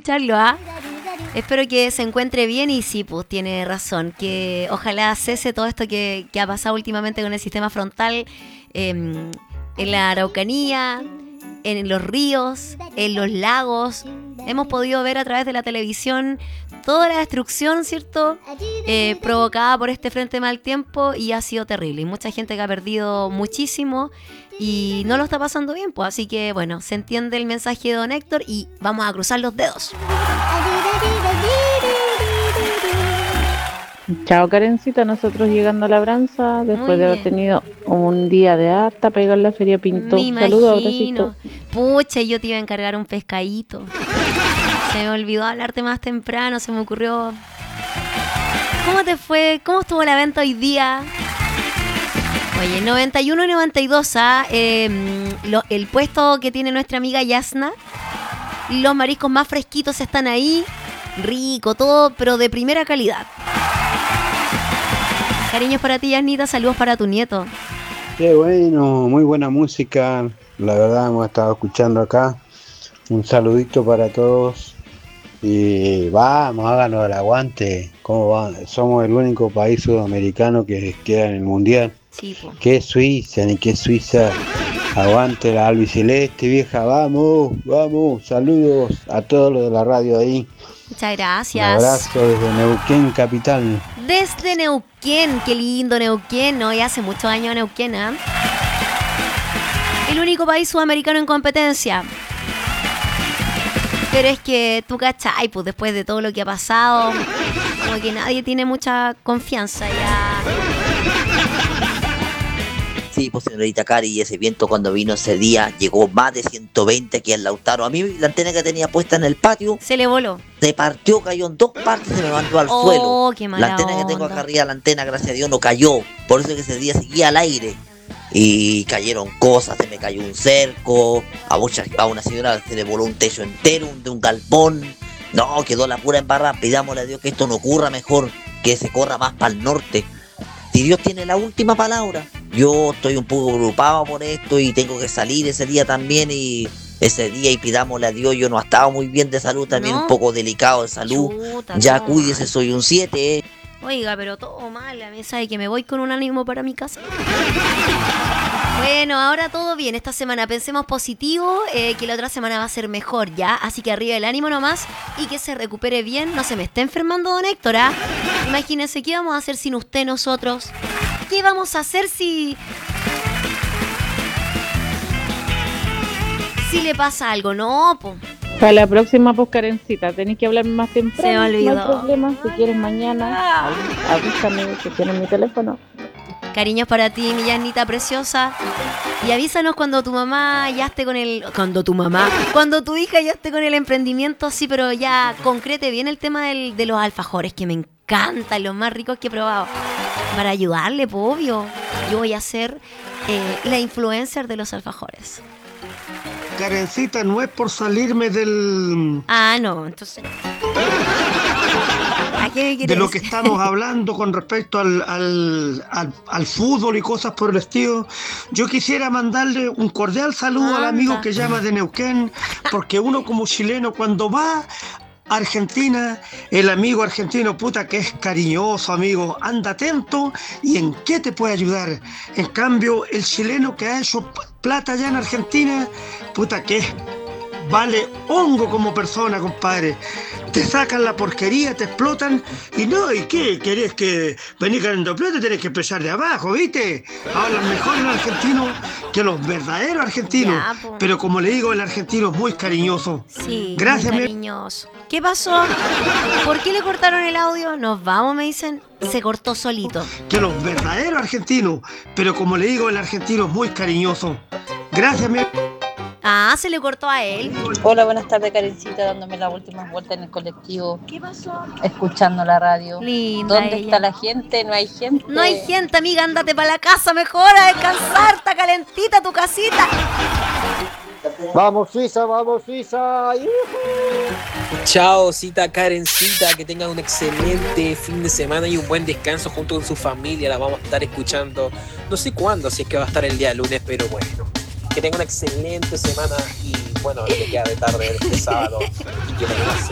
escucharlo, ¿ah? Espero que se encuentre bien y sí, pues tiene razón, que ojalá cese todo esto que ha pasado últimamente con el sistema frontal en la Araucanía, en los ríos, en los lagos. Hemos podido ver a través de la televisión toda la destrucción, ¿cierto? Provocada por este frente de mal tiempo y ha sido terrible. Y mucha gente que ha perdido muchísimo y no lo está pasando bien, pues. Así que, bueno, se entiende el mensaje de don Héctor y vamos a cruzar los dedos. Chao, Karencita, nosotros llegando a Labranza después de haber tenido un día de harta pega en la Feria Pinto. Saludos, abracito. Pucha, yo te iba a encargar un pescadito. Se me olvidó hablarte más temprano, se me ocurrió. ¿Cómo te fue? ¿Cómo estuvo la venta hoy día? Oye, 91 y 92, el puesto que tiene nuestra amiga Yasna, los mariscos más fresquitos están ahí, rico, todo, pero de primera calidad. Cariños para ti, Yasnita, saludos para tu nieto. Qué bueno, muy buena música, la verdad hemos estado escuchando acá. Un saludito para todos y vamos, háganos el aguante. ¿Cómo va? Somos el único país sudamericano que queda en el mundial. Sí, po. ¿Qué Suiza? Ni qué Suiza. Aguante la albiceleste, vieja, vamos, vamos. Saludos a todos los de la radio ahí. Muchas gracias. Un abrazo desde Neuquén, capital. Desde Neuquén, qué lindo Neuquén, ¿no? Ya hace muchos años Neuquén, ¿eh? El único país sudamericano en competencia. Pero es que tú cachai, pues después de todo lo que ha pasado, como que nadie tiene mucha confianza ya. Sí, pues señorita Cari, ese viento cuando vino ese día llegó más de 120 aquí en Lautaro. A mí la antena que tenía puesta en el patio se le voló. Se partió, cayó en 2 partes y se me mandó al suelo. Qué mala la antena onda. que tengo acá arriba, la antena, gracias a Dios, no cayó. Por eso que ese día seguía al aire. Y cayeron cosas, se me cayó un cerco, a una señora se le voló un techo entero, de un galpón. No, quedó la pura embarrada. Pidámosle a Dios que esto no ocurra mejor, que se corra más para el norte. Si Dios tiene la última palabra. Yo estoy un poco preocupado por esto y tengo que salir ese día también y pidámosle a Dios. Yo no he estado muy bien de salud, también un poco delicado de salud. Chuta, ya no. cuídese, soy un 7. Oiga, pero todo mal, a mí sabe que me voy con un ánimo para mi casa. Bueno, ahora todo bien, esta semana pensemos positivo, que la otra semana va a ser mejor, ¿ya? Así que arriba el ánimo nomás y que se recupere bien, no se me esté enfermando don Héctor, ¿ah? Imagínense, ¿qué vamos a hacer sin usted nosotros? ¿Qué vamos a hacer si le pasa algo? No, po. Para la próxima, pues, Karencita, tenés que hablarme más temprano. Se me olvidó. No hay problema, si quieres mañana, avísame que tienes mi teléfono. Cariños para ti, mi Yasnita preciosa. Y avísanos cuando tu mamá ya esté con el... Cuando tu hija ya esté con el emprendimiento, sí, pero ya concrete bien el tema de los alfajores, que me encantan, los más ricos que he probado. Para ayudarle, pues, obvio. Yo voy a ser la influencer de los alfajores. Karencita, no es por salirme del... Ah, no, entonces... ¿A qué me quieres de lo que decir? estamos hablando con respecto al fútbol y cosas por el estilo. Yo quisiera mandarle un cordial saludo al amigo que llama de Neuquén, porque uno como chileno cuando va a Argentina, el amigo argentino, puta que es cariñoso, amigo, anda atento y en qué te puede ayudar. En cambio, el chileno que ha hecho plata allá en Argentina, puta que es vale hongo como persona, compadre. Te sacan la porquería, te explotan y no, ¿y qué? ¿Querés que venir ganando plata? Tenés que empezar de abajo, ¿viste? Hablan mejor el argentino que los verdaderos argentinos. Ya, po. Pero como le digo, el argentino es muy cariñoso. Sí, Gracias, muy mi... cariñoso. ¿Qué pasó? ¿Por qué le cortaron el audio? Nos vamos, me dicen. Se cortó solito. Que los verdaderos argentinos. Pero como le digo, el argentino es muy cariñoso. Gracias, mi... Ah, se le cortó a él. Hola, buenas tardes, Karencita, dándome las últimas vueltas en el colectivo. ¿Qué pasó? Escuchando la radio. Linda ¿Dónde ella. está la gente? No hay gente. No hay gente, amiga, ándate para la casa mejor a descansar, está calentita tu casita. Vamos Suiza, vamos Suiza. Chao, cita Karencita, que tengan un excelente fin de semana y un buen descanso junto con su familia. La vamos a estar escuchando, no sé cuándo, si es que va a estar el día lunes, pero bueno. Que tengan una excelente semana y bueno, que queda de tarde este sábado y que tengan una